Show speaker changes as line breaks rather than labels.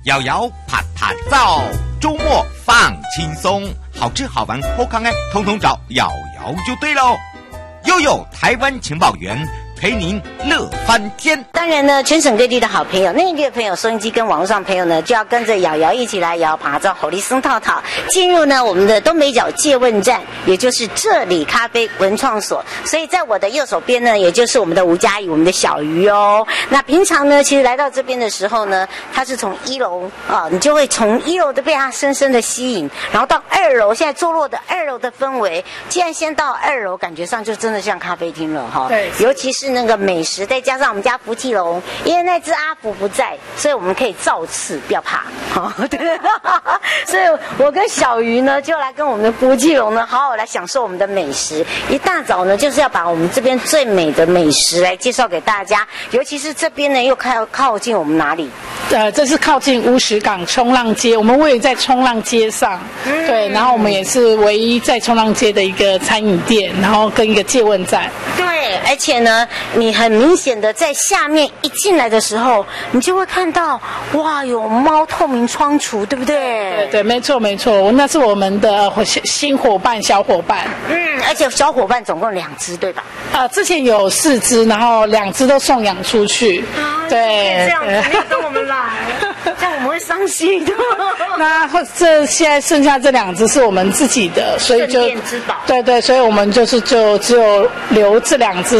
摇摇啪啪照，周末放轻松，好吃好玩好康哎，统统找摇摇就对喽。悠悠台湾情报员，陪您乐翻天。
当然呢，全省各地的好朋友、内地的朋友、收音机跟网络上朋友呢，就要跟着瑶瑶一起来摇爬照、吼力松套套，进入呢我们的东北角借问站，也就是这里咖啡文创所。所以在我的右手边呢，也就是我们的吴佳怡，我们的小鱼哦。那平常呢，其实来到这边的时候呢，它是从1楼啊，你就会从1楼的被它深深的吸引，然后到2楼，现在坐落的2楼的氛围，既然先到2楼，感觉上就真的像咖啡厅了哈。
对，
尤其是那个美食，再加上我们家福气龙，因为那只阿福不在，所以我们可以照吃，不要怕。对，所以我跟小鱼呢，就来跟我们的福气龙呢，好好来享受我们的美食。一大早呢，就是要把我们这边最美的美食来介绍给大家，尤其是这边呢，又靠近我们哪里？
这是靠近乌石港冲浪街，我们位于在冲浪街上，对，然后我们也是唯一在冲浪街的一个餐饮店，然后跟一个借问站。
对，而且呢，你很明显的在下面一进来的时候，你就会看到，哇，有猫透明窗橱，对不对？
对对，没错没错，那是我们的新伙伴小伙伴。
而且小伙伴总共2只，对吧？
之前有4只，然后2只都送养出去。对，
这样子没有跟我们来，这样我们会伤心的。
那现在剩下这2只是我们自己的，所以就
镇店之宝。
对对，所以我们就只有留这2只